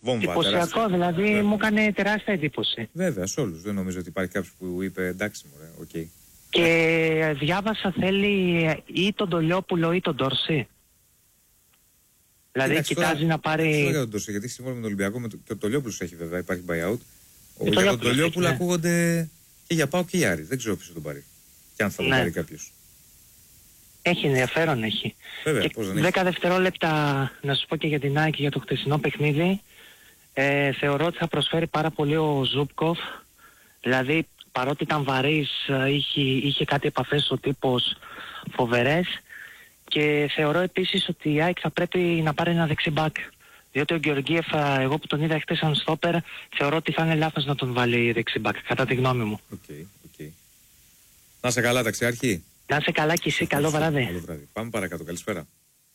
βόμβα. Εντυπωσιακό, δηλαδή μου έκανε τεράστια εντύπωση. Βέβαια, σε όλους. Δεν νομίζω ότι υπάρχει κάποιος που είπε εντάξει μωρέ, οκ. Και διάβασα θέλει ή τον Τολιόπουλο ή τον Ντόρση. Δηλαδή Εντάξει, κοιτάζει τώρα, να πάρει. δεν για τον Ντόρση, γιατί σύμφωνα με τον Ολυμπιακό και ο Τολιόπουλος έχει βέβαια, υπάρχει buyout. Για τον Τολιόπουλο ακούγονται και για ΠΑΟΚ και για Άρη. Δεν ξέρω ποιος θα τον πάρει. Και αν θα τον πάρει κάποιος. Έχει ενδιαφέρον, έχει. Βέβαια, και 10 δευτερόλεπτα να σου πω και για την ΑΕΚ και για το χτεσινό παιχνίδι. Θεωρώ ότι θα προσφέρει πάρα πολύ ο Ζούπκοφ. Δηλαδή παρότι ήταν βαρύς, είχε κάτι επαφές ο τύπος φοβερές. Και θεωρώ επίσης ότι η ΑΕΚ θα πρέπει να πάρει ένα δεξί μπακ. Διότι ο Γεωργίεφ, εγώ που τον είδα χτες σαν στόπερ, θεωρώ ότι θα είναι λάθος να τον βάλει δεξί μπακ, κατά τη γνώμη μου. Okay. Να είσαι καλά, ταξιάρχη. Να είσαι καλά και εσύ, καλό βράδυ. Καλό βράδυ. Πάμε παρακάτω, καλησπέρα.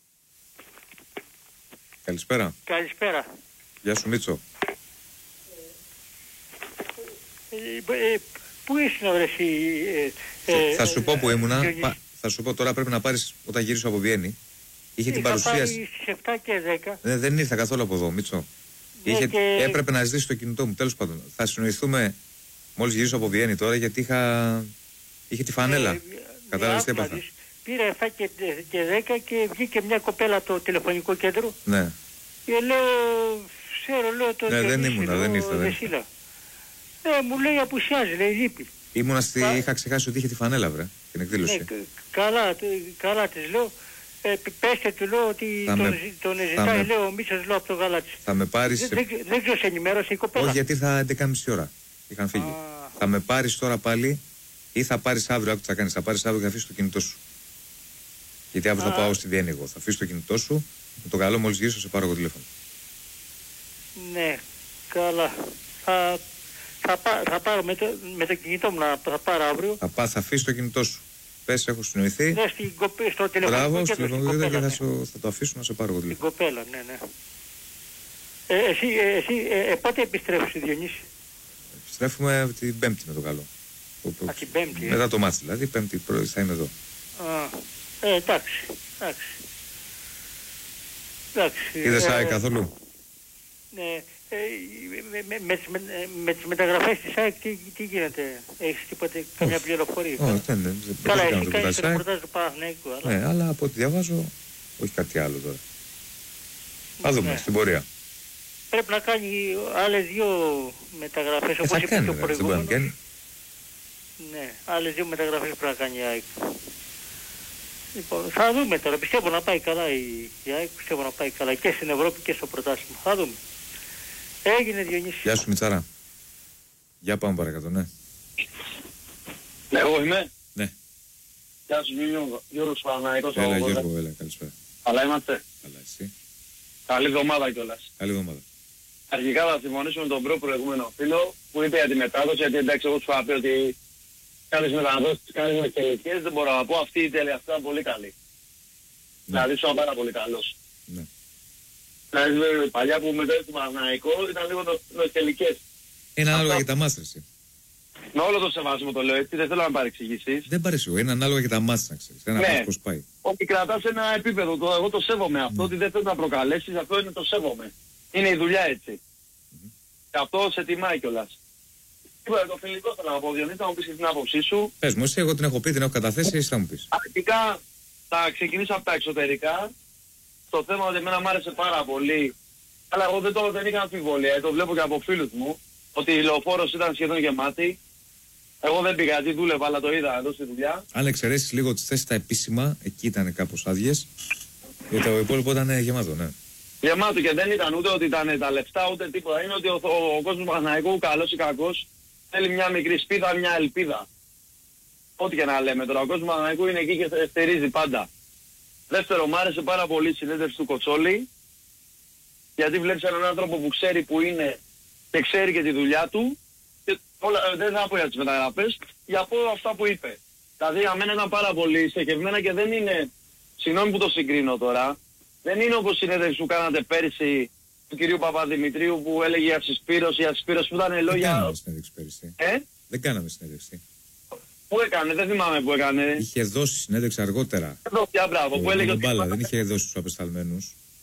Καλησπέρα. Καλησπέρα. Γεια σου Μίτσο. Πού ήσουν εσύ? Θα σου πω που ήμουνα. Θα σου πω τώρα πρέπει να πάρεις όταν γυρίσω από Βιέννη. Είχε την παρουσίαση. Στις 7 και 10. Δεν ήρθα καθόλου από εδώ, Μίτσο. Έπρεπε να ζητήσει το κινητό μου. Τέλος πάντων. Θα συνοηθούμε μόλις γυρίσω από Βιέννη τώρα γιατί είχε τη φανέλα. Κατάλαβες τι έπαθα. Πήρα 7 και 10 και βγήκε μια κοπέλα από το τηλεφωνικό κέντρο. Ναι. Και λέω το. Ναι, δεν ήμουνα, δεν ήρθα. Μου λέει απουσιάζει, λέει λείπει. Είχα ξεχάσει ότι είχε τη φανέλα, βρε, την εκδήλωση. Καλά της λέω. Πέστε του λέω ότι τον ζητάει λέω ο Μίτσος λέω από το Γαλάτσι. Θα με πάρεις. Δεν ξέρω σε ενημέρωσε η κοπέλα. Όχι, γιατί ήρθα 11.30 ώρα. Είχαν φύγει. Θα με πάρεις τώρα πάλι ή θα πάρεις αύριο, άκου τι θα κάνεις. Θα πάρεις αύριο και θα αφήσεις το κινητό σου. Γιατί αύριο θα πάω στη Βιέννη εγώ. Θα αφήσεις το κινητό σου. Με το καλό μόλις γυρίσω σε πάρω εγώ τηλέφωνο. Ναι, καλά. Θα πάρω με το κινητό μου θα πάρω αύριο. Θα αφήσεις το κινητό σου. Πες, έχω συνοηθεί. Ναι, στο τηλεφωνικό κέντρο. Μπράβο, και θα το αφήσω να σε πάρω εγώ τηλέφωνο. Την κοπέλα, ναι. Εσύ πότε επιστρέφεις, Διονύση? Επιστρέφουμε την Πέμπτη με το καλό. Την Πέμπτη. Μετά το μάτς δηλαδή, Πέμπτη πρωί θα είμαι εδώ. Εντάξει. Είδες ΑΕΚ καθόλου? Ναι. Με τις μεταγραφές της ΑΕΚ τι γίνεται? Έχεις τίποτε, καμιά πληροφορία? Όχι, δεν καλά, εσύ κάνεις το ρεπορτάζ του Παναθηναϊκού. Ναι, αλλά από ό,τι διαβάζω όχι κάτι άλλο τώρα. Θα δούμε στην πορεία. Πρέπει να κάνει άλλες 2 μεταγραφές όπως είπε και ο προηγούμενος. Ναι, άλλες 2 μεταγραφές πρέπει να κάνει η ΑΕΚ. Λοιπόν, θα δούμε τώρα. Πιστεύω να πάει καλά η ΑΕΚ, πιστεύω να πάει καλά και στην Ευρώπη και στο πρωτάθλημα. Θα δούμε. Έγινε, Διονύση. Γεια σου Μιτσάρα. Για πάμε παρακάτω, ναι. Ναι, εγώ είμαι. Ναι. Γεια σου Γιώργος Παναθηναϊκός. Έλα Γιώργο, έλα, καλησπέρα. Καλά είμαστε? Καλά, εσύ? Καλή εβδομάδα κιόλας. Καλή εβδομάδα. Αρχικά θα συμφωνήσω με τον προηγούμενο φίλο που είπε για τη μετάδοση, γιατί εντάξει εγώ σου είχα πει ότι κάνεις μεταδόσεις, κάνεις μετελικές, δεν μπορώ να πω, αυτή η τελευταία είναι πολύ καλή. Ναι. Δηλαδή σου ήταν πάρα πολύ καλός. Ναι. Δηλαδή παλιά που μετά στο Παναθηναϊκό ήταν λίγο νοστελικές. Είναι ανάλογα για τα μάστρες. Με όλο το σεβασμό το λέω έτσι, δεν θέλω να παρεξηγήσεις. Δεν παρεξηγώ, είναι ανάλογα για τα μάστρες να ξέρεις. Δεν είναι πώς πάει. Ότι κρατάς ένα επίπεδο, εγώ το σέβομαι αυτό, ότι δεν θέλω να προκαλέσεις, αυτό είναι το σέβομαι. Είναι η δουλειά έτσι. Και αυτό σε τιμάει κιόλας. Το φιλικό θέλω να πω, Διονύση, θα μου πεις και την άποψή σου. Πες μου, εσύ, εγώ την έχω πει, την έχω καταθέσει, εσύ θα μου πεις. Αρχικά θα ξεκινήσω από τα εξωτερικά. Το θέμα ότι εμένα μου άρεσε πάρα πολύ, αλλά εγώ δεν είχα αμφιβολία, το βλέπω και από φίλους μου, ότι η Λεωφόρος ήταν σχεδόν γεμάτη. Εγώ δεν πήγα, γιατί δούλευα, αλλά το είδα εδώ στη δουλειά. Αν εξαιρέσεις λίγο τις θέσεις τα επίσημα, εκεί ήταν κάπως άδειες. Γιατί το υπόλοιπο ήταν γεμάτο, ναι. Γεμάτο και δεν ήταν ούτε ότι ήταν τα λεφτά ούτε τίποτα. Είναι ότι ο κόσμος του Παναθηναϊκού, καλός ή κακός, θέλει μια μικρή σπίδα, μια ελπίδα. Ό,τι και να λέμε τώρα, ο κόσμος του Παναθηναϊκού είναι εκεί και στηρίζει πάντα. Δεύτερο, μου άρεσε πάρα πολύ η συνέντευξη του Κοτσόλη, γιατί βλέπεις έναν άνθρωπο που ξέρει που είναι και ξέρει και τη δουλειά του. Και δεν θα πω για τις μεταγραφές, για πω αυτά που είπε. Δηλαδή για μένα ήταν πάρα πολύ στοχευμένα και δεν είναι, συγγνώμη που το συγκρίνω τώρα, δεν είναι όπως η συνέντευξη που κάνατε πέρυσι του κυρίου Παπαδημητρίου που έλεγε για συσπήρωση που ήταν λόγια... Δεν κάναμε συνέντευξη πέρυσι. Δεν κάναμε συνέντευξη. Πού έκανε, δεν θυμάμαι που έκανε. Είχε δώσει συνέντευξη αργότερα. Εδώ πια, μπράβο, που έλεγε ότι... Δεν είχε δώσει στους απεσταλμένους.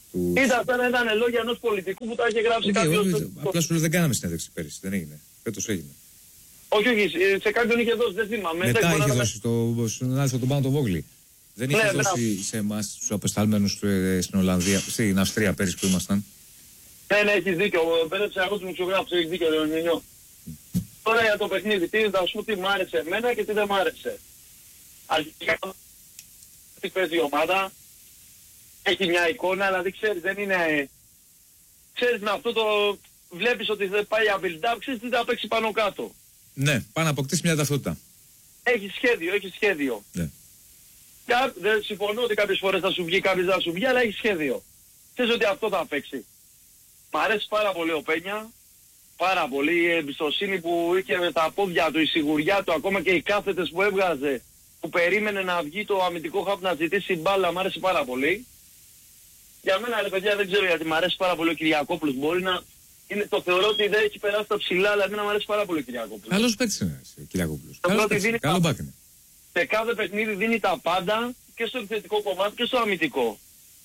Ήταν λόγια ενός πολιτικού που τα είχε γράψει κάποιος. Απλά σου λέω δεν κάναμε συνέντευξη πέρυσι, δεν έγινε. Φέτος έγινε. Όχι, σε κάποιον είχε δώσει, δεν θυμάμαι. Μετά είχε δώσει στον άδελφο τον Πάνο τον Βόγλη. Δεν είχε δώσει σε εμάς τους απεσταλμένους στην Ολλανδία, στην Αυστρία πέρυσι που ήμασταν. Ναι, έχεις δίκιο. Πέρασε εγώ τους μουσιογράφους, έχεις δίκιο, Λεωνινιό. Τώρα για το παιχνίδι, θα σου τι μ' άρεσε εμένα και τι δεν μ' άρεσε. Αρχικά, τι παίζει η ομάδα, έχει μια εικόνα, δηλαδή ξέρεις, δεν είναι... Ξέρεις, με αυτό το βλέπεις ότι δεν πάει build-up, ξέρεις τι θα παίξει πάνω κάτω. Ναι, πάει να αποκτήσει μια ταυτότητα. Έχει σχέδιο. Ναι. Δεν συμφωνώ ότι κάποιες φορές θα σου βγει, κάποιες δεν θα σου βγει, αλλά έχει σχέδιο. Ξέρεις ότι αυτό θα παίξει. Μ' αρέσει πάρα πολύ ο Πένια, πάρα πολύ η εμπιστοσύνη που είχε με τα πόδια του, η σιγουριά του, ακόμα και οι κάθετες που έβγαζε, που περίμενε να βγει το αμυντικό χάπ να ζητήσει μπάλα, μ' άρεσε πάρα πολύ. Για μένα, ρε παιδιά, δεν ξέρω γιατί μ' αρέσει πάρα πολύ ο Κυριακόπουλος. Μπορεί να είναι, το θεωρώ ότι δεν έχει περάσει τα ψηλά, αλλά εμένα μ' αρέσει πάρα πολύ ο Κυριακόπουλος. Καλός παίκτης είναι ο Κυριακόπουλος. Καλό μπακ είναι. Σε κάθε παιχνίδι δίνει τα πάντα και στο επιθετικό κομμάτι και στο αμυντικό.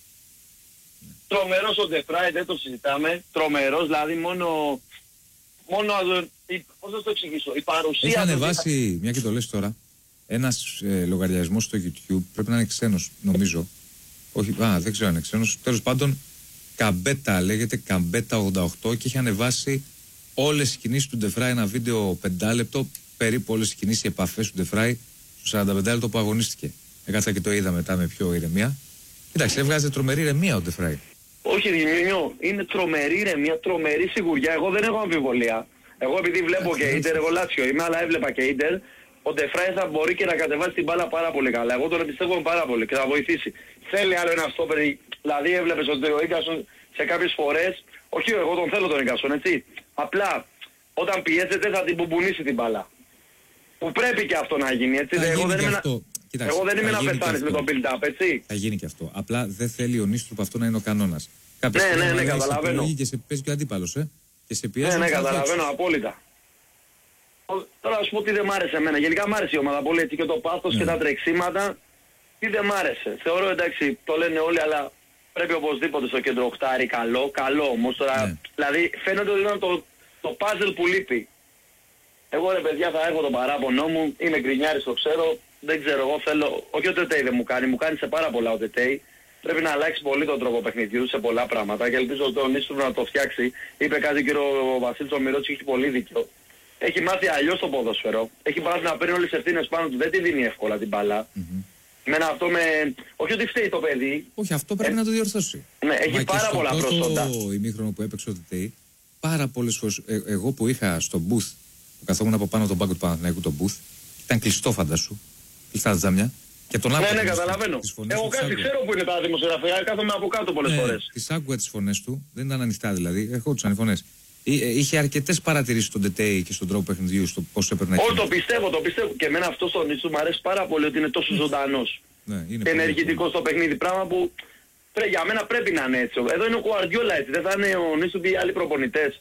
Τρομερός ο Ντεφράι, δεν το συζητάμε. Τρομερός, δηλαδή μόνο πώς θα το εξηγήσω, η παρουσία... Έχει ανεβάσει, μια και το λες τώρα, ένας λογαριασμός στο YouTube, πρέπει να είναι ξένος, νομίζω. Όχι, δεν ξέρω αν είναι ξένος. Τέλος πάντων, Καμπέτα λέγεται, Καμπέτα 88, και έχει ανεβάσει όλες τις κινήσεις του Ντεφράι, ένα βίντεο 5 λεπτό, περίπου όλες τις κινήσεις, οι επαφές του Ντεφράι, στο 45 λεπτό που αγωνίστηκε. Έκατσα και το είδα μετά με πιο ηρεμία. Κοιτάξτε, έβγαζε τρομερή ηρεμία ο Ντεφράι. Όχι, Δημιουργιό, είναι τρομερή ηρεμία, τρομερή σιγουριά. Εγώ δεν έχω αμφιβολία. Εγώ επειδή βλέπω και Ίντερ, εγώ Λάτσιο είμαι, αλλά έβλεπα και Ίντερ, ο Ντεφράι θα μπορεί και να κατεβάσει την μπάλα πάρα πολύ καλά. Εγώ τον εμπιστεύομαι πάρα πολύ και θα βοηθήσει. Θέλει άλλο ένα στόπερ, δηλαδή έβλεπες ότι ο Ίγκασον σε κάποιες φορές, όχι εγώ τον θέλω τον Ίγκασον, έτσι. Απλά όταν πιέζεται θα την μπουμπουνίσει την μπάλα. Που πρέπει και αυτό να γίνει, έτσι. Εγώ δεν είμαι να πεθάνεις με τον build-up, έτσι. Θα γίνει και αυτό. Απλά δεν θέλει ο Νίστρουπ αυτό να είναι ο κανόνας. Ναι, καταλαβαίνω. Και σε παίζει και ο αντίπαλος, και σε πιέζει. Ναι, καταλαβαίνω απόλυτα. Τώρα να σου πω τι δεν μ' άρεσε εμένα. Γενικά μ' άρεσε η ομάδα πολύ, έτσι, και το πάθος και τα τρεξίματα. Τι δεν μ' άρεσε. Θεωρώ, εντάξει, το λένε όλοι, αλλά πρέπει οπωσδήποτε στο κέντρο οκτάρι καλό όμως. Τώρα, δηλαδή φαίνεται ότι ήταν το puzzle που λείπει. Εγώ, ρε παιδιά, θα έχω τον παράπονό μου, είμαι γκρινιάρης, το ξέρω. Δεν ξέρω, εγώ θέλω, όχι ο Τετέι δεν μου κάνει σε πάρα πολλά ο Τετέι. Πρέπει να αλλάξει πολύ τον τρόπο παιχνιδιού σε πολλά πράγματα και ελπίζω ότι ο Νίστρου να το φτιάξει. Είπε κάτι και ο Βασίλης ο Μυρότσης, έχει πολύ δίκιο. Έχει μάθει αλλιώς το ποδόσφαιρο. Έχει μάθει να παίρνει όλες τις ευθύνες πάνω του. Δεν τη δίνει εύκολα την μπάλα. Μένα αυτό όχι ότι φταίει το παιδί. Όχι, αυτό πρέπει να το διορθώσει. Ναι, έχει πάρα πολλά προσόντα. Στο ημίχρονο που έπαιξε ο Τετέι, πάρα πολλές φορές, εγώ που είχα στο booth, που καθόμουν από πάνω τον πάγκο του Παναθηναϊκού το booth, ήταν κλειστό φαντασού, κλειστά τα τζάμια. Και τον άκουγα. Ναι, καταλαβαίνω. Εγώ κάτι ξέρω που είναι τα δημοσιογραφία, κάθομαι από κάτω πολλές φορές. Τις άκουγα τις φωνές του, δεν ήταν ανοιχτά δηλαδή, ερχόντουσαν οι φωνές. Είχε αρκετές παρατηρήσεις στον Τετέι και στον τρόπο παιχνιδιού, στο πώς έπρεπε να γίνει. Όχι, το πιστεύω. Και εμένα αυτό στον Νίστου μου αρέσει πάρα πολύ ότι είναι τόσο ζωντανός. Ναι, και ενεργητικός στο παιχνίδι. Πράγμα που για μένα πρέπει να είναι έτσι. Εδώ είναι ο Κουαρδιόλα έτσι. Δεν θα είναι ο Νίστου ή άλλοι προπονητές.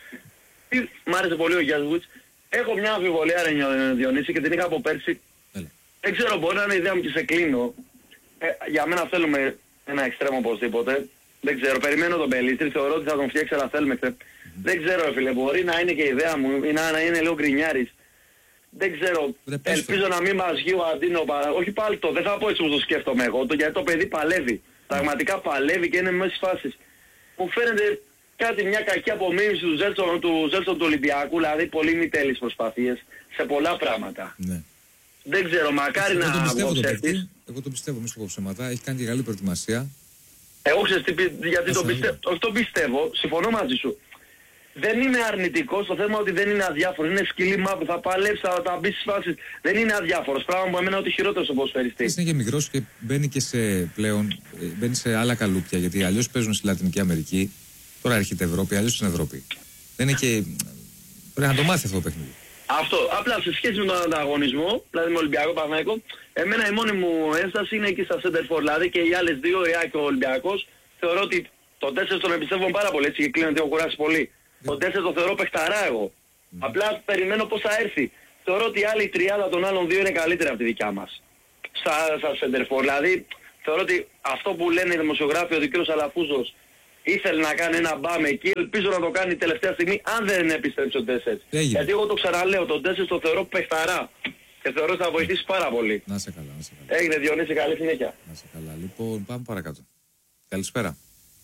Μ' άρεσε πολύ ο Γιάννης. Έχω μια αμφιβολία, ρε Διονύση, και την είχα από πέρσι. Δεν ξέρω, μπορεί να είναι η ιδέα μου και σε κλείνω. Για μένα θέλουμε ένα εξτρέμο οπωσδήποτε. Δεν ξέρω, περιμένω τον Πελίστρη, θεωρώ ότι θα τον φτιάξει, αλλά θέλουμε. Δεν ξέρω, φίλε, μπορεί να είναι και η ιδέα μου ή να είναι λίγο γκρινιάρης. Δεν ξέρω, ελπίζω να μην μας βγει ο Αντίνο. Όχι πάλι δεν θα πω έτσι όπως το σκέφτομαι εγώ, γιατί το παιδί παλεύει. Πραγματικά παλεύει και είναι μέσα στις φάσεις. Μου φαίνεται μια κακή απομίμηση του Ζέλσον του Ολυμπιακού, δηλαδή πολύ μη τέλειες προσπαθίες σε πολλά πράγματα. Ναι. Δεν ξέρω, μακάρι να βγω ψεύτης. Εγώ το πιστεύω, μη σου πω ψέματα, έχει κάνει και καλή προετοιμασία. Εγώ ξέρεις γιατί το πιστεύω, συμφωνώ μαζί σου. Δεν είναι αρνητικό στο θέμα ότι δεν είναι αδιάφορος. Είναι σκυλή μάπου, θα παλέψει, θα μπει στις φάσεις. Δεν είναι αδιάφορος. Πράγμα που εμένα ότι χειρότερο στο ποδοσφαιριστή. Είναι και μικρός και μπαίνει και μπαίνει σε άλλα καλούπια. Γιατί αλλιώς παίζουν στη Λατινική Αμερική. Τώρα έρχεται Ευρώπη, αλλιώς στην Ευρώπη. Δεν είναι και. Πρέπει να το μάθει αυτό το παιχνίδι. Αυτό. Απλά σε σχέση με τον ανταγωνισμό, δηλαδή με Ολυμπιακό Παναθηναϊκό, εμένα η μόνη μου ένσταση είναι εκεί στα Center For. Δηλαδή και οι άλλες δύο, η ΑΕΚ και ο Ολυμπιακός, θεωρώ ότι τον 4 τον εμπιστεύομαι πάρα πολύ. Έτσι και κλείνω ότι έχω κουράσει πολύ. Τον 4 το θεωρώ παιχταρά εγώ. Απλά περιμένω πώς θα έρθει. Θεωρώ ότι η άλλη τριάδα των άλλων δύο είναι καλύτερη από τη δικιά μας. Στα Center For. Δηλαδή θεωρώ ότι αυτό που λένε οι δημοσιογράφοι, ότι ο κ. Αλαφούζος ήθελε να κάνει ένα μπαμ εκεί, ελπίζω να το κάνει τελευταία στιγμή, αν δεν επιστρέψει ο Ντέσσερ. Γιατί εγώ το ξαναλέω, τον Ντέσσερ το θεωρώ παιχταρά. Και θεωρώ ότι θα βοηθήσει πάρα πολύ. Να σε καλά, να σε καλά. Έγινε, Διονύση, καλή συνέχεια. Να σε καλά. Λοιπόν, πάμε παρακάτω. Καλησπέρα.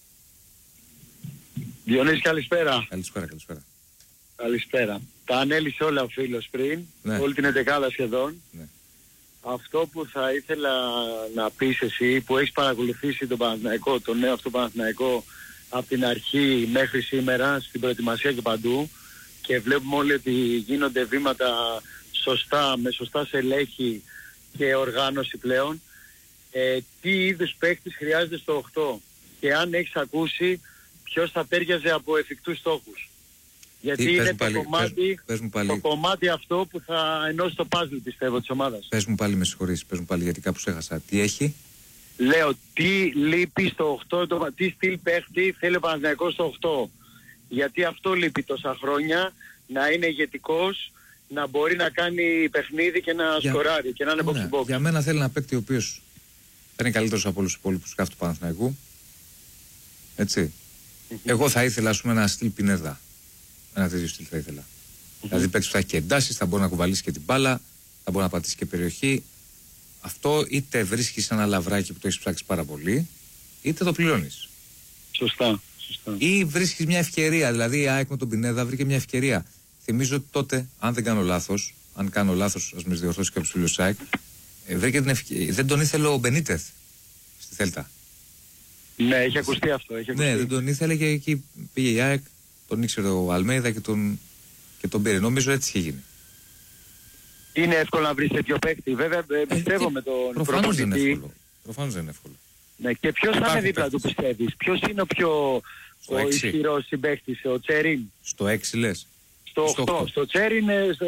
Διονύση, καλησπέρα. Καλησπέρα, καλησπέρα. Καλησπέρα. Τα ανέλησε όλα ο φίλος πριν, Ναι. όλη την 11 σχεδόν. Ναι. Αυτό που θα ήθελα να πεις εσύ που έχεις παρακολουθήσει τον Παναθηναϊκό, τον νέο αυτό Παναθηναϊκό από την αρχή μέχρι σήμερα στην προετοιμασία και παντού, και βλέπουμε όλοι ότι γίνονται βήματα σωστά, με σωστά στελέχη και οργάνωση πλέον, τι είδους παίκτης χρειάζεται στο 8 και αν έχεις ακούσει ποιος θα τέριαζε από εφικτούς στόχους. Γιατί είναι το κομμάτι αυτό που θα ενώσει το puzzle, πιστεύω, της ομάδας. Πες μου πάλι, με συγχωρείς, πες μου πάλι γιατί κάπου έχασα. Τι έχει? Λέω, τι λείπει στο 8, τι στυλ παίχτη θέλει ο Παναθηναϊκός στο 8. Γιατί αυτό λείπει τόσα χρόνια, να είναι ηγετικός, να μπορεί να κάνει παιχνίδι και να σκοράρει και να είναι box to box. Για μένα θέλει ένα παίκτη ο οποίος θα είναι καλύτερος από όλους τους υπόλοιπους σκάφου του Παναθηναϊκού. Έτσι. Εγώ θα ήθελα, ας πούμε, ένα στυλ Πινέδα. Ένα τέτοιο στυλ θα ήθελα. Δηλαδή παίκτης που θα έχει και εντάσεις, θα μπορεί να κουβαλήσει και την μπάλα, θα μπορεί να πατήσει και περιοχή. Αυτό είτε βρίσκεις ένα λαβράκι που το έχεις ψάξει πάρα πολύ, είτε το πληρώνεις. Σωστά. Ή βρίσκεις μια ευκαιρία. Δηλαδή η ΑΕΚ με τον Πινέδα βρήκε μια ευκαιρία. Θυμίζω ότι τότε, αν δεν κάνω λάθος, αν κάνω λάθος, ας με διορθώσει κάποιος φίλος ΑΕΚ, βρήκε την ευκαιρία. Δεν τον ήθελε ο Μπενίτεθ στη Θέλτα. Ναι, έχει ακουστεί αυτό. Ναι, δεν τον ήθελε και εκεί πήγε η ΑΕΚ, τον ήξερε ο Αλμέιδα και τον πήρε. Νομίζω έτσι είχε γίνει. Είναι εύκολο να βρεις τέτοιο παίκτη. Βέβαια, πιστεύω με τον προπονητή. Προφανώς δεν είναι εύκολο. Ναι, και ποιος θα είναι δίπλα του, πιστεύεις? Ποιος είναι ο πιο ισχυρός συμπαίκτης, ο Τσέριν? Στο 6 λες? Στο 8. Στο Τσέριν,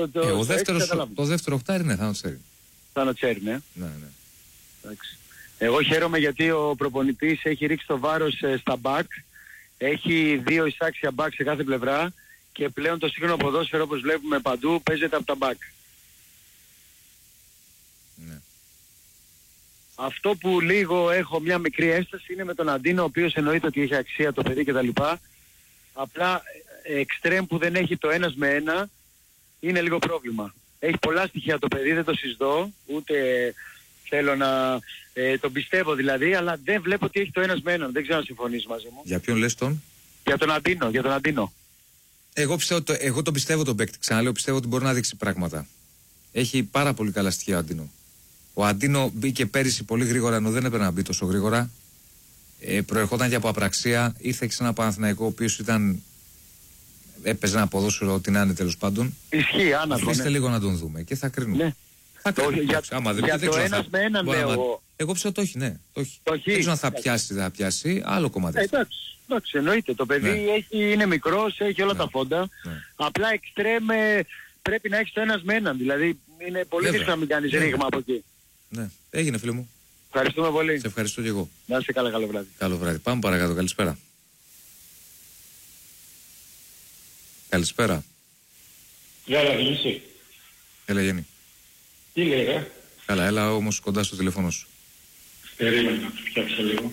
το δεύτερο οχτάρι, ναι, θα είναι ο Τσέριν. Θα είναι ο Τσέριν, ναι. Ναι. Εντάξει. Εγώ χαίρομαι γιατί ο προπονητής έχει ρίξει το βάρος στα μπακ. Έχει 2 εισάξια μπακ σε κάθε πλευρά και πλέον το σύγχρονο ποδόσφαιρο, όπως βλέπουμε παντού, παίζεται από τα μπακ. Ναι. Αυτό που λίγο έχω μια μικρή ένσταση είναι με τον Αντίνο, ο οποίος εννοείται ότι έχει αξία το παιδί κτλ. Απλά εξτρέμ που δεν έχει το ένας με ένα είναι λίγο πρόβλημα. Έχει πολλά στοιχεία το παιδί, δεν το συζητώ, ούτε θέλω να τον πιστεύω δηλαδή, αλλά δεν βλέπω ότι έχει το ένας με έναν. Δεν ξέρω αν συμφωνείς μαζί μου. Για ποιον λες τον? Για τον Αντίνο. Εγώ τον πιστεύω τον παίκτη. Ξαναλέω, πιστεύω ότι μπορεί να δείξει πράγματα. Έχει πάρα πολύ καλά στοιχεία ο Αντίνο. Ο Αντίνο μπήκε πέρυσι πολύ γρήγορα, ενώ δεν έπρεπε να μπει τόσο γρήγορα. Προερχόταν και από απραξία. Ήρθε και σε ένα Παναθηναϊκό ο οποίος έπαιζε ένα ποδόσφαιρο, ό,τι να είναι τέλος πάντων. Ισχύει, άνατα. Αφήστε λίγο να τον δούμε και θα κρίνουμε. Ναι. Για το ένας με έναν λέω εγώ. Εγώ πιστεύω το έχει, ναι. Δεν ξέρω αν θα πιάσει, δεν θα πιάσει. Άλλο κομμάτι. Εντάξει, εννοείται. Το παιδί είναι μικρός, έχει όλα τα φόντα. Απλά εξτρέμ πρέπει να έχει το ένας με έναν. Δηλαδή είναι πολύ δύσκολο να μην κάνεις ρήγμα από εκεί. Ναι, έγινε φίλε μου. Ευχαριστούμε πολύ. Σε ευχαριστώ και εγώ. Να είστε καλά, καλό βράδυ. Καλό βράδυ. Πάμε παρακάτω. Καλησπέρα. Καλησπέρα. Γεια Διονύση. Έλα Γιάννη. Τι λέει ρε? Καλά, έλα όμως κοντά στο τηλέφωνο σου. Περίμενα να το φτιάξω λίγο.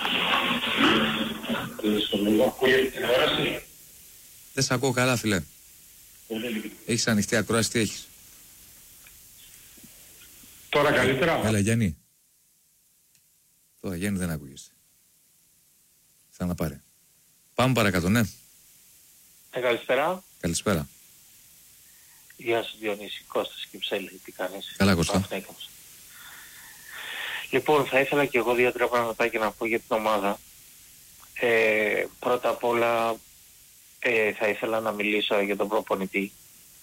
Ακούγεται την τηλεόραση? Δεν σε ακούω καλά φίλε. Έχεις ανοιχτή ακρόαση, τι έχεις? Τώρα καλύτερα? Έλα Γιάννη. Τώρα Γιάννη δεν ακούγεσαι. Θα να πάρε. Πάμε παρακάτω, ναι. Καλησπέρα. Καλησπέρα. Γεια σου Διονύση, Κώστας Κυψέλη, τι κάνεις? Καλά Κώστα. Λοιπόν, θα ήθελα και εγώ 2-3 πραγματάκια να πω για την ομάδα. Πρώτα απ' όλα θα ήθελα να μιλήσω για τον προπονητή.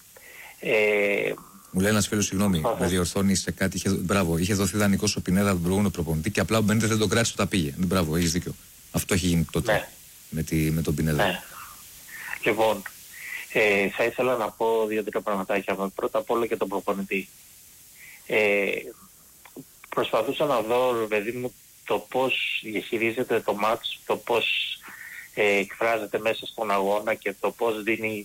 Μου λέει ένας φίλος, συγγνώμη, με διορθώνει σε κάτι. Μπράβο, είχε δοθεί δανεικός ο Πινέδα τον προηγούμενο προπονητή και απλά ο Μπενίτες δεν τον κράτησε όταν πήγε. Μπράβο, έχεις δίκιο. Αυτό έχει γίνει τότε με τον Πινέδα. Ναι. Λοιπόν, θα ήθελα να πω 2-3 πραγματάκια. Πρώτα απ' όλα για τον προπονητή. Προσπαθούσα να δω, παιδί μου, το πώς διαχειρίζεται το μάτς, το πώς εκφράζεται μέσα στον αγώνα και το πώς δίνει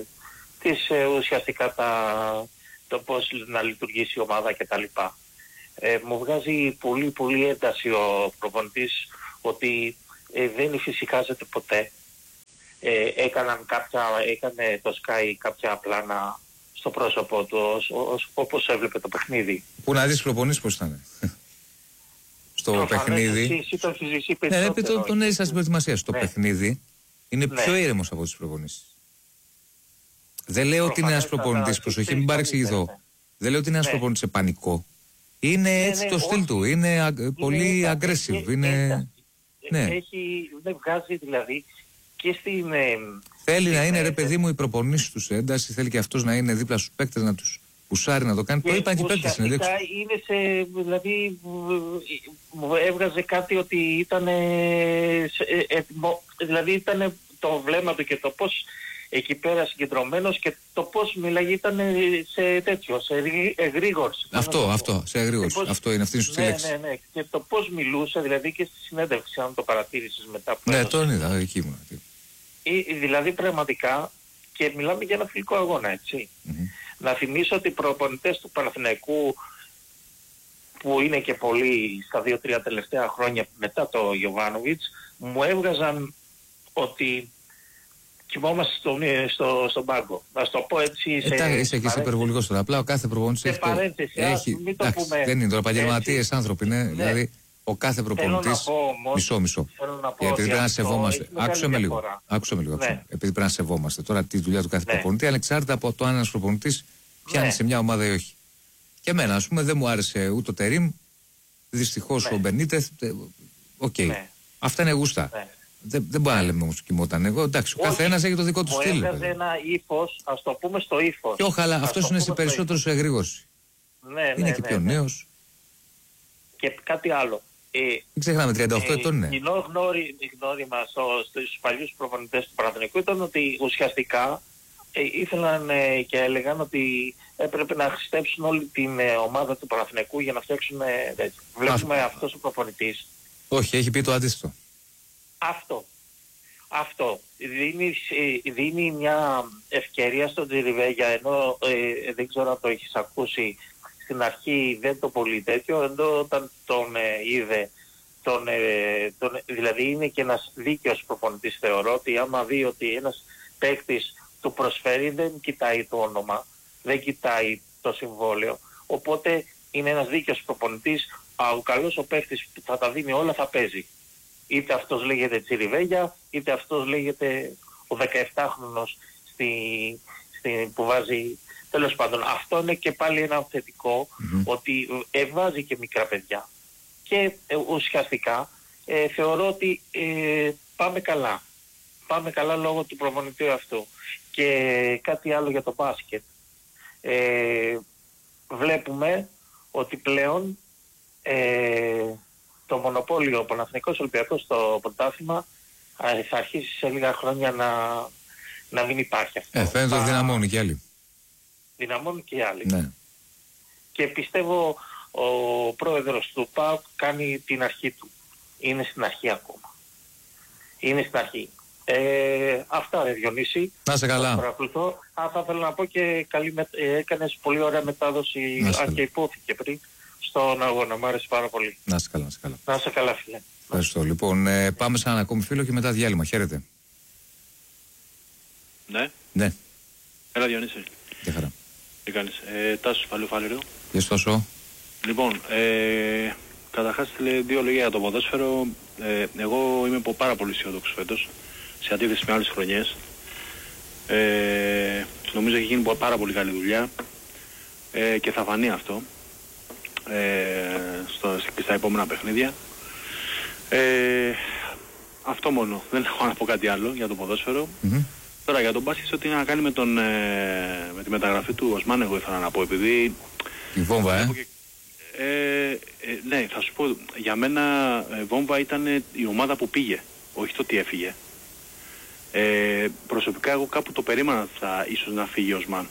ουσιαστικά το πώς να λειτουργήσει η ομάδα κτλ. μου βγάζει πολύ πολύ ένταση ο προπονητής ότι δεν υφησικάζεται ποτέ. Έκανε το Sky κάποια πλάνα στο πρόσωπο του όπως έβλεπε το παιχνίδι. Πού να δεις προπονήσεις πώς ήταν στο παιχνίδι. Τον έζησα στην προετοιμασία. Στο παιχνίδι είναι πιο ήρεμος από τις προπονήσεις. Δεν λέω ότι είναι ένας προπονητής, προσοχή μην παρεξηγηθώ. Δεν λέω ότι είναι ένας προπονητής σε πανικό. Είναι έτσι το στυλ του, είναι πολύ aggressive. Δεν βγάζει δηλαδή και στην... Θέλει να είναι ρε παιδί μου οι προπονήσεις τους ένταση, θέλει και αυτός να είναι δίπλα στους παίκτες, να τους πουσάρει, να το κάνει. Το είπαν και οι παίκτες συνεδρίξεις. Δηλαδή μου έβγαζε κάτι ότι ήταν έτοιμο, δηλαδή ήταν το βλέμμα του και το πώς εκεί πέρα συγκεντρωμένος και το πώς μιλάγε ήταν σε τέτοιο, σε εγρήγορση. Αυτό, σε εγρήγορση. Αυτό είναι, αυτή είναι σωστή λέξη. Ναι. Και το πώς μιλούσε, δηλαδή και στη συνέντευξη, αν το παρατήρησες μετά. Ναι, τον είδα, εκεί ήμουν. Δηλαδή πραγματικά, και μιλάμε για ένα φιλικό αγώνα, έτσι. Να θυμίσω ότι οι προπονητές του Παναθηναϊκού, που είναι και πολλοί στα 2-3 τελευταία χρόνια μετά το Γιοβάνοβιτς, μου έβγαζαν ότι κοιμόμαστε στον πάγκο. Να το πω έτσι. Είσαι και υπερβολικός τώρα. Απλά ο κάθε προπονητής έχει. Δεν είναι τώρα επαγγελματίες άνθρωποι, ναι. Δηλαδή ο κάθε προπονητής. Μισό. Επειδή πρέπει να σεβόμαστε. Άκουσε με λίγο. Επειδή πρέπει να σεβόμαστε τώρα τη δουλειά του κάθε προπονητή, ανεξάρτητα από το αν ένας προπονητής πιάνει σε μια ομάδα ή όχι. Και εμένα, ας πούμε, δεν μου άρεσε ούτε ο Τερίμ. Δυστυχώς ο Μπενίτεθ. Οκ. Αυτά είναι γούστα. Δεν μπορεί να λέμε όμως κοιμόταν εγώ. Εντάξει, ο καθένας έχει το δικό του στυλ. Έβγαζε ένα ύφος, ας το πούμε στο ύφος. Και όχι, αλλά αυτός είναι σε περισσότερο σε εγρήγορση. Είναι και πιο νέος. Και κάτι άλλο. Μην ξεχνάμε, 38 ετών είναι. Κοινό γνώριμα στους παλιούς προπονητές του Παναθηναϊκού ήταν ότι ουσιαστικά ήθελαν και έλεγαν ότι έπρεπε να χρηστέψουν όλη την ομάδα του Παναθηναϊκού για να φτιάξουν τέτοιο. Βλέπουμε αυτός ο προπονητής. Όχι, έχει πει το αντίθετο. Αυτό. Δίνει μια ευκαιρία στον Τζιριβέγια, ενώ δεν ξέρω αν το έχεις ακούσει, στην αρχή δεν το πολύ τέτοιο, ενώ όταν τον είδε, δηλαδή είναι και ένας δίκαιος προπονητής, θεωρώ ότι άμα δει ότι ένας παίκτης του προσφέρει, δεν κοιτάει το όνομα, δεν κοιτάει το συμβόλαιο, οπότε είναι ένας δίκαιος προπονητής, ο καλός ο παίκτης που θα τα δίνει όλα θα παίζει. Είτε αυτός λέγεται Τσιριβέγια, είτε αυτός λέγεται ο 17χρονος που βάζει. Τέλος πάντων, αυτό είναι και πάλι ένα θετικό, ότι βάζει και μικρά παιδιά. Και ουσιαστικά θεωρώ ότι πάμε καλά. Πάμε καλά λόγω του προπονητή αυτού. Και κάτι άλλο για το μπάσκετ. Βλέπουμε ότι πλέον το μονοπόλιο, ο Παναθηναϊκός Ολυμπιακός στο πρωτάθλημα θα αρχίσει σε λίγα χρόνια να μην υπάρχει αυτό. Φαίνεται ότι δυναμώνει και άλλοι. Ναι. Και πιστεύω ο πρόεδρος του ΠΑΟΚ κάνει την αρχή του. Είναι στην αρχή ακόμα. Αυτά ρε Διονύση. Να σε καλά. Θα ήθελα να πω και έκανες πολύ ωραία μετάδοση, αν και υπόθηκε πριν, στον αγώνα. Μ' άρεσε πάρα πολύ. Να σε καλά. Να σε καλά, φίλε. Ευχαριστώ. Λοιπόν, πάμε σε έναν ακόμη φίλο και μετά διάλειμμα. Χαίρετε. Ναι. Έλα Διονύση. Γεια χαρά. Τι κάνεις. Τάσος Παλαιοφάλιρο. Γεια σου Τάσο. Λοιπόν, καταρχάς δύο λόγια για το ποδόσφαιρο. Εγώ είμαι πάρα πολύ αισιόδοξος φέτος, σε αντίθεση με άλλες χρονιές. Νομίζω έχει γίνει πάρα πολύ καλή δουλειά και θα φανεί αυτό στα επόμενα παιχνίδια. Αυτό μόνο. Δεν έχω να πω κάτι άλλο για το ποδόσφαιρο. Τώρα για τον μπάσκετ, ό,τι είναι να κάνει με τη μεταγραφή του Οσμάν, εγώ ήθελα να πω, επειδή... Η Βόμβα, ναι, θα σου πω, για μένα Βόμβα ήταν η ομάδα που πήγε, όχι το τι έφυγε. Προσωπικά εγώ κάπου το περίμενα ίσως να φύγει ο Οσμάν.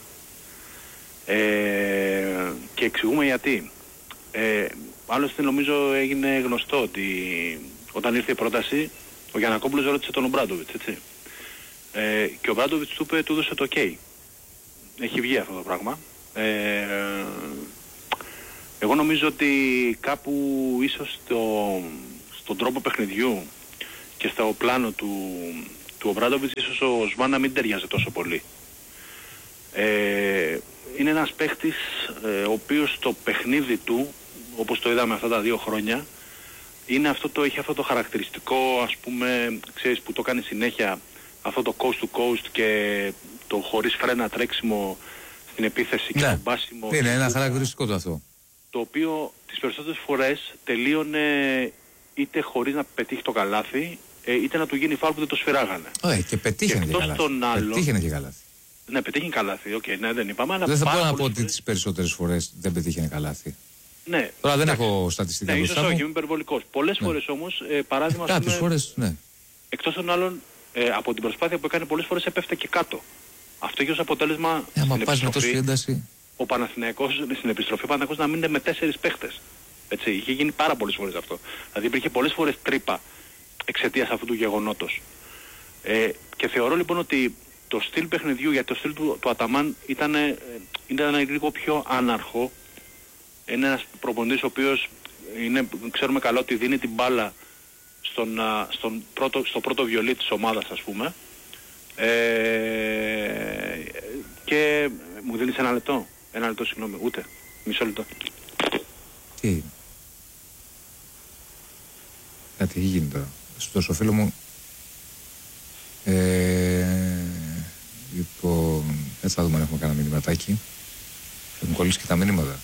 Και εξηγούμε γιατί. Άλλωστε νομίζω έγινε γνωστό ότι όταν ήρθε η πρόταση, ο Γιαννακόπουλος ρώτησε τον Ομπράντοβιτς, έτσι. Και ο Ομπράντοβιτς του έδωσε το OK. Έχει βγει αυτό το πράγμα. Εγώ νομίζω ότι κάπου ίσως στον τρόπο παιχνιδιού και στο πλάνο του Ομπράντοβιτς ίσως ο Οσμάν να μην ταιριάζει τόσο πολύ. Είναι ένας παίχτης ο οποίος το παιχνίδι του, όπως το είδαμε αυτά τα 2 χρόνια, έχει αυτό το χαρακτηριστικό, ας πούμε, ξέρεις, που το κάνει συνέχεια, αυτό το coast to coast και το χωρίς φρένα τρέξιμο στην επίθεση και το μπάσιμο. Είναι ένα χαρακτηριστικό το αυτό. Το οποίο τις περισσότερες φορές τελείωνε είτε χωρίς να πετύχει το καλάθι, είτε να του γίνει φάουλ που δεν το σφυράγανε. Και πετύχαινε και καλάθι. Πετύχαινε και καλάθι. Ναι, πετύχει καλάθι, ναι, δεν είπαμε. Αλλά δεν θα μπορώ να πω ότι τις περισσότερες φορές δεν πετύχαινε καλάθι. Ναι. Τώρα δεν έχω στατιστικά μπροστά μου. Ίσως όχι, είμαι υπερβολικός. Πολλές φορές όμως, παράδειγμα... Κάποιες φορές, ναι. Εκτός των άλλων, από την προσπάθεια που έκανε πολλές φορές επέφτε και κάτω. Αυτό έχει ως αποτέλεσμα άμα πας με τόση ένταση. Ο Παναθηναϊκός, στην επιστροφή, ο Παναθηναϊκός να μείνει με 4 παίχτες. Έτσι, είχε γίνει πάρα πολλές φορές αυτό. Δηλαδή υπήρχε πολλές φορές τρύπα εξαιτίας αυτού του γεγονότος. Και θεωρώ λοιπόν ότι το στυλ παιχνιδιού, γιατί το στυλ του Αταμάν ήταν λίγο πιο άναρχο. Είναι ένας προπονητής ο οποίος ξέρουμε καλά ότι δίνει την μπάλα στο πρώτο βιολί της ομάδας, ας πούμε. Και μου δίνεις 1 λεπτό. 1 λεπτό, συγγνώμη, ούτε. Μισό λεπτό. Τι? Κάτι γίνει τώρα. Στο φίλο μου. Λοιπόν, έτσι θα δούμε αν έχουμε κανένα μηνυματάκι. Έχουν κολλήσει και τα μηνύματα.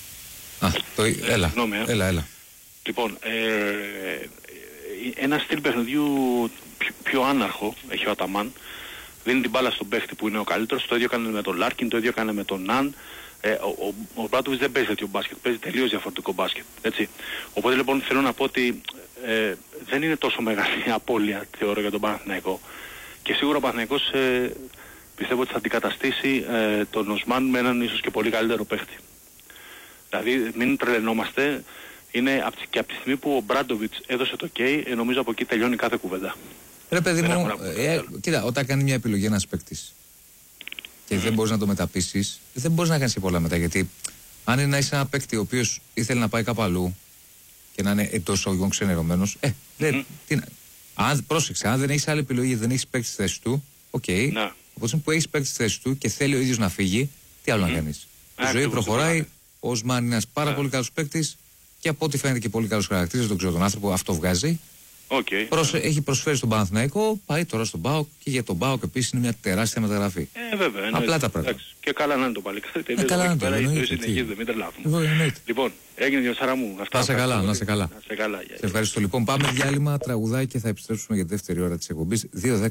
Έλα. Λοιπόν, ένα στυλ παιχνιδιού πιο άναρχο έχει ο Αταμάν. Δίνει την μπάλα στον παίχτη που είναι ο καλύτερος. Το ίδιο έκανε με τον Λάρκιν, το ίδιο έκανε με τον Ναν. Ο Μπράντοβιτς δεν παίζει τέτοιο μπάσκετ, παίζει τελείως διαφορετικό μπάσκετ. Έτσι. Οπότε λοιπόν θέλω να πω ότι δεν είναι τόσο μεγάλη απώλεια, θεωρώ, για τον Παναθηναϊκό. Και σίγουρα ο Παναθηναϊκός πιστεύω ότι θα αντικαταστήσει τον Οσμάν με έναν ίσως και πολύ καλύτερο παίχτη. Δηλαδή μην τρελαινόμαστε, είναι και από τη στιγμή που ο Μπράντοβιτς έδωσε το OK, νομίζω από εκεί τελειώνει κάθε κουβέντα. Ρε παιδί μου, κοίτα, όταν κάνει μια επιλογή ένας παίκτης και δεν μπορείς να το μεταπίσεις, δεν μπορείς να κάνεις και πολλά μετά. Γιατί αν είναι να είσαι ένα παίκτη ο οποίος ήθελε να πάει κάπου αλλού και να είναι εντός εισαγωγικών ξενερωμένος, πρόσεξε, αν δεν έχεις άλλη επιλογή, δεν έχεις παίκτη στη θέση του, οπότε που έχεις παίκτη στη θέση του και θέλει ο ίδιος να φύγει, τι άλλο να κάνεις. Η ζωή προχωράει, ο Οσμάν είναι ένας πάρα πολύ καλός παίκτης και από ό,τι φαίνεται και πολύ καλός χαρακτήρας, δεν ξέρω τον άνθρωπο, αυτό βγάζει. Έχει προσφέρει στον Παναθηναϊκό, πάει τώρα στον ΠΑΟΚ και για τον ΠΑΟΚ επίσης είναι μια τεράστια μεταγραφή. Βέβαια. Απλά τα πράγματα. Και καλά να είναι το παλικάρι. Καλά να είναι το συνεχίζεται, μην τρελάθουμε. Λοιπόν, έγινε Διονυσάρα μου. Να σε καλά. Σε ευχαριστώ. Λοιπόν, πάμε διάλειμμα, τραγουδάκι και θα επιστρέψουμε για τη δεύτερη ώρα της εκπομπής. 2-10-95-79-2-83-4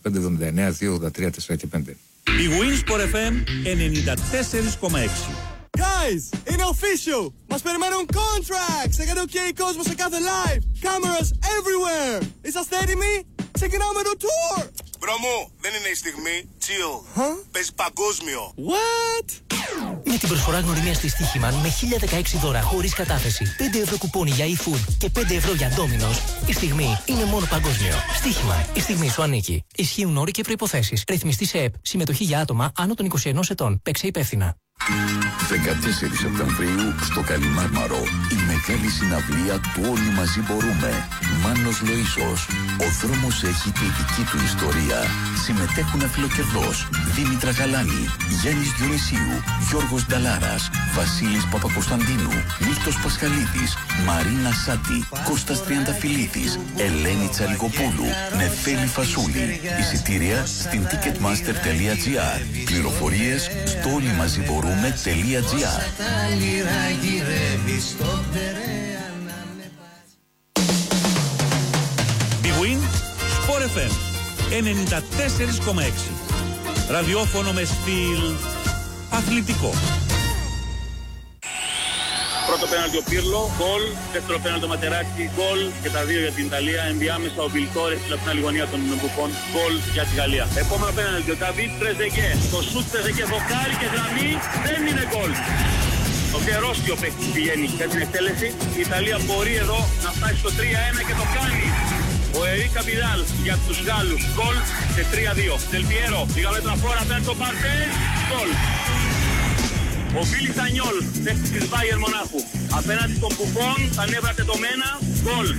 και 5. Η Winsport FM 94,6. Guys, είναι official! Μας περιμένουν contracts! Έκανε OK κόσμο σε κάθε live! Cameras everywhere! Είσαστε έτοιμοι? Ξεκινάμε το tour! Μπρο μου, δεν είναι η στιγμή. Chill. Παίζει παγκόσμιο. What? Με την προσφορά γνωριμίας στη Στοίχημαν με 1016 δώρα χωρίς κατάθεση, 5 ευρώ κουπόνι για eFood και 5 ευρώ για Domino's, η στιγμή είναι μόνο παγκόσμιο. Στοίχημαν, η στιγμή σου ανήκει. Ισχύουν όροι και προϋποθέσεις. Ρυθμιστή σε ΕΠ. Συμμετοχή για άτομα άνω των 21 ετών. Παίξε υπεύθυνα. 14 Σεπτεμβρίου στο Καλιμάρμαρο η μεγάλη συναυλία του Όλοι Μαζί Μπορούμε. Μάνος Λοΐσος. Ο δρόμος έχει τη δική του ιστορία. Συμμετέχουν Αφιλοκερδός, Δήμητρα Γαλάνη, Γιάννης Διονυσίου, Γιώργος Νταλάρας, Βασίλης Παπακοσταντίνου, Μίλτος Πασχαλίδης, Μαρίνα Σάτι, Κώστας Τριανταφυλλίδης, Ελένη Τσαλιγοπούλου, Νεφέλη Φασούλη. Εισιτήρια στην ticketmaster.gr. Πληροφορίες στο olymaziboroome.gr. Big Win Sport FM 94,6. Ραδιόφωνο με στυλ αθλητικό. Πρώτο πέναλτι ο Πίρλο, γκολ. Δεύτερο πέναλτι ο Ματεράκη, γκολ. Και τα δύο για την Ιταλία. Ενδιάμεσα ο Βιλτόρες στην λαθινά γωνία των Μπουφών, γκολ για τη Γαλλία. Επόμενο πέναλτι ο Νταβίτ Τρεζεγέ. Το σουτ Τρεζεγέ δοκάρι και γραμμή δεν είναι γκολ. Ο τεράστιο παίκτη πηγαίνει για την εκτέλεση. Η Ιταλία μπορεί εδώ να φτάσει στο 3-1 και το κάνει. Ο Ερίκα Μπιδάλ για τους Γάλλους, γκολ σε 3-2. Δελπιέρο, λίγα μέτρα φόρα, παίρνει το Μπαρτές, γκολ. Ο Ο Βίλι Σανιόλ, παίκτης της Bayern Μονάχου. Απέναντι στον Μπουφόν, τα νεύρα τετωμένα, γκολ.